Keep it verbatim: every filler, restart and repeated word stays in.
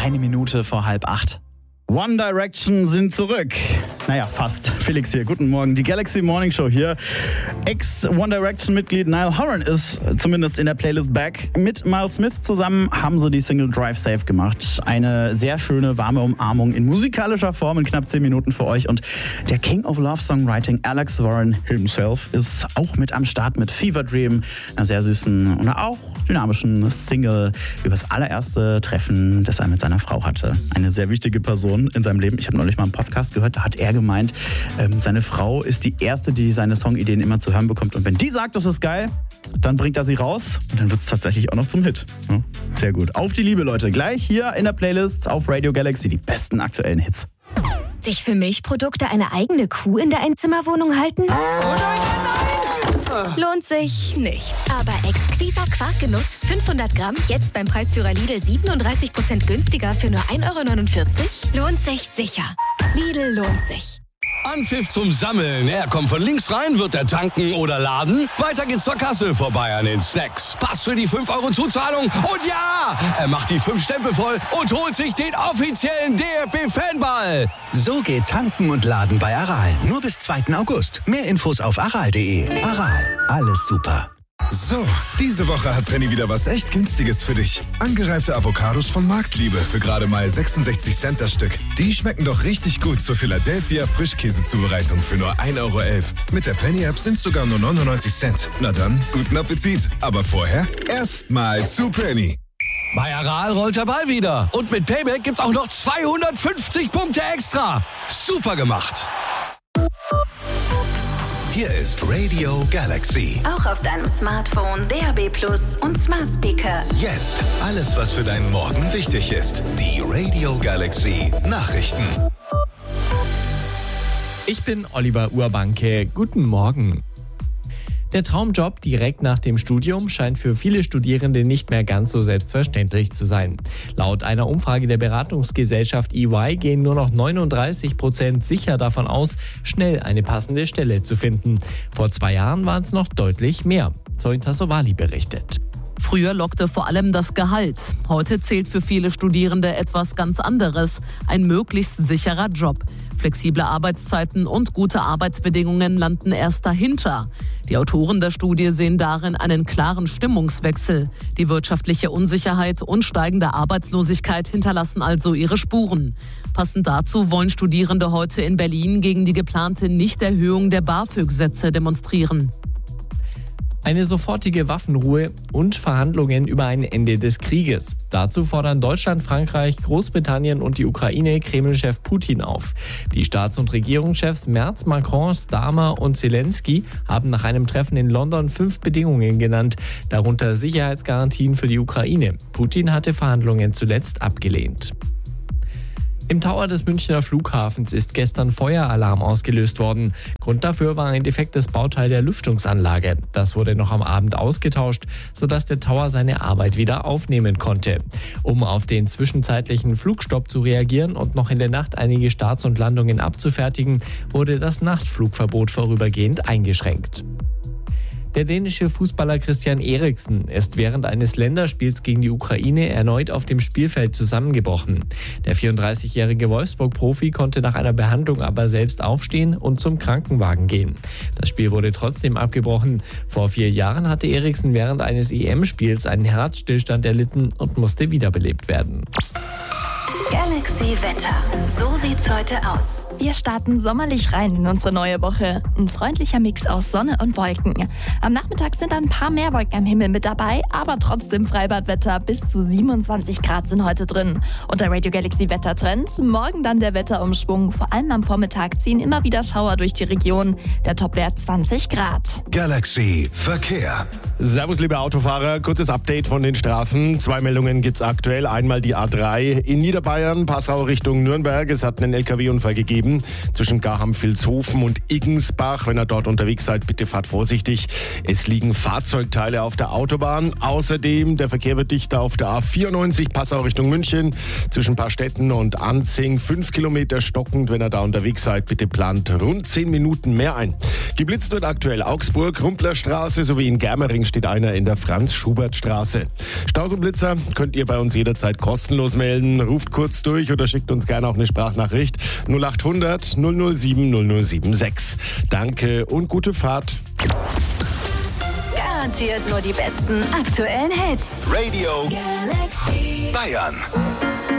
Eine Minute vor halb acht. One Direction sind zurück. Naja, fast. Felix hier, guten Morgen. Die Galaxy Morning Show hier. Ex-One Direction-Mitglied Niall Horan ist zumindest in der Playlist back. Mit Miles Smith zusammen haben sie die Single Drive Safe gemacht. Eine sehr schöne, warme Umarmung in musikalischer Form in knapp zehn Minuten für euch. Und der King of Love Songwriting, Alex Warren himself, ist auch mit am Start mit Fever Dream, einer sehr süßen und auch dynamischen Single über das allererste Treffen, das er mit seiner Frau hatte. Eine sehr wichtige Person in seinem Leben. Ich habe neulich mal einen Podcast gehört, da hat er gemeint, ähm, seine Frau ist die Erste, die seine Songideen immer zu hören bekommt. Und wenn die sagt, das ist geil, dann bringt er sie raus und dann wird es tatsächlich auch noch zum Hit. Ja, sehr gut. Auf die Liebe, Leute. Gleich hier in der Playlist auf Radio Galaxy die besten aktuellen Hits. Sich für Milchprodukte eine eigene Kuh in der Einzimmerwohnung halten? Oh nein, nein! Lohnt sich nicht. Aber exquiser Quarkgenuss, fünfhundert Gramm, jetzt beim Preisführer Lidl siebenunddreißig Prozent günstiger für nur ein Euro neunundvierzig? Lohnt sich sicher. Lidl lohnt sich. Anpfiff zum Sammeln. Er kommt von links rein, wird er tanken oder laden. Weiter geht's zur Kasse, vorbei an den Snacks. Pass für die fünf Euro Zuzahlung. Und ja, er macht die fünf Stempel voll und holt sich den offiziellen D F B-Fanball. So geht tanken und laden bei Aral. Nur bis zweiten August. Mehr Infos auf aral punkt de. Aral, alles super. So, diese Woche hat Penny wieder was echt Günstiges für dich. Angereifte Avocados von Marktliebe für gerade mal sechsundsechzig Cent das Stück. Die schmecken doch richtig gut zur Philadelphia Frischkäsezubereitung für nur ein Euro elf. Mit der Penny-App sind es sogar nur neunundneunzig Cent. Na dann, guten Appetit. Aber vorher erstmal zu Penny. Bei Aral rollt der Ball wieder. Und mit Payback gibt's auch noch zweihundertfünfzig Punkte extra. Super gemacht. Hier ist Radio Galaxy. Auch auf deinem Smartphone, D A B Plus und Smart Speaker. Jetzt alles, was für deinen Morgen wichtig ist. Die Radio Galaxy Nachrichten. Ich bin Oliver Urbanke. Guten Morgen. Der Traumjob direkt nach dem Studium scheint für viele Studierende nicht mehr ganz so selbstverständlich zu sein. Laut einer Umfrage der Beratungsgesellschaft E Y gehen nur noch neununddreißig Prozent sicher davon aus, schnell eine passende Stelle zu finden. Vor zwei Jahren waren es noch deutlich mehr. Zoe Tassovali berichtet. Früher lockte vor allem das Gehalt. Heute zählt für viele Studierende etwas ganz anderes. Ein möglichst sicherer Job. Flexible Arbeitszeiten und gute Arbeitsbedingungen landen erst dahinter. Die Autoren der Studie sehen darin einen klaren Stimmungswechsel. Die wirtschaftliche Unsicherheit und steigende Arbeitslosigkeit hinterlassen also ihre Spuren. Passend dazu wollen Studierende heute in Berlin gegen die geplante Nichterhöhung der BAföG-Sätze demonstrieren. Eine sofortige Waffenruhe und Verhandlungen über ein Ende des Krieges. Dazu fordern Deutschland, Frankreich, Großbritannien und die Ukraine Kreml-Chef Putin auf. Die Staats- und Regierungschefs Merz, Macron, Starmer und Zelensky haben nach einem Treffen in London fünf Bedingungen genannt, darunter Sicherheitsgarantien für die Ukraine. Putin hatte Verhandlungen zuletzt abgelehnt. Im Tower des Münchner Flughafens ist gestern Feueralarm ausgelöst worden. Grund dafür war ein defektes Bauteil der Lüftungsanlage. Das wurde noch am Abend ausgetauscht, sodass der Tower seine Arbeit wieder aufnehmen konnte. Um auf den zwischenzeitlichen Flugstopp zu reagieren und noch in der Nacht einige Starts und Landungen abzufertigen, wurde das Nachtflugverbot vorübergehend eingeschränkt. Der dänische Fußballer Christian Eriksen ist während eines Länderspiels gegen die Ukraine erneut auf dem Spielfeld zusammengebrochen. Der vierunddreißigjährige Wolfsburg-Profi konnte nach einer Behandlung aber selbst aufstehen und zum Krankenwagen gehen. Das Spiel wurde trotzdem abgebrochen. Vor vier Jahren hatte Eriksen während eines E M-Spiels einen Herzstillstand erlitten und musste wiederbelebt werden. Galaxy Wetter. So sieht's heute aus. Wir starten sommerlich rein in unsere neue Woche. Ein freundlicher Mix aus Sonne und Wolken. Am Nachmittag sind ein paar mehr Wolken am Himmel mit dabei, aber trotzdem Freibadwetter. Bis zu siebenundzwanzig Grad sind heute drin. Und der Radio Galaxy Wettertrend. Morgen dann der Wetterumschwung. Vor allem am Vormittag ziehen immer wieder Schauer durch die Region. Der Topwert zwanzig Grad. Galaxy Verkehr. Servus, liebe Autofahrer. Kurzes Update von den Straßen. Zwei Meldungen gibt's aktuell. Einmal die A drei in Niederbayern, Passau Richtung Nürnberg. Es hat einen L K W-Unfall gegeben zwischen Garham-Vilshofen und Iggensbach. Wenn ihr dort unterwegs seid, bitte fahrt vorsichtig. Es liegen Fahrzeugteile auf der Autobahn. Außerdem, der Verkehr wird dichter auf der A vierundneunzig, Passau Richtung München, zwischen Paarstetten und Anzing. Fünf Kilometer stockend. Wenn ihr da unterwegs seid, bitte plant rund zehn Minuten mehr ein. Geblitzt wird aktuell Augsburg, Rumplerstraße sowie in Germering allerdings steht einer in der Franz-Schubert-Straße. Staus und Blitzer könnt ihr bei uns jederzeit kostenlos melden. Ruft kurz durch oder schickt uns gerne auch eine Sprachnachricht. null acht hundert null null sieben null null sieben sechs. Danke und gute Fahrt. Garantiert nur die besten aktuellen Hits. Radio Galaxy Bayern.